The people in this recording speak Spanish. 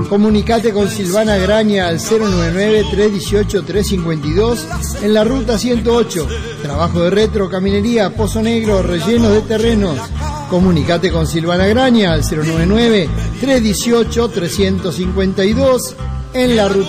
Comunicate con Silvana Graña al 099-318-352 en la ruta 108. Trabajo de retro, caminería, pozo negro, rellenos de terrenos. Comunicate con Silvana Graña al 099-318-352 en la ruta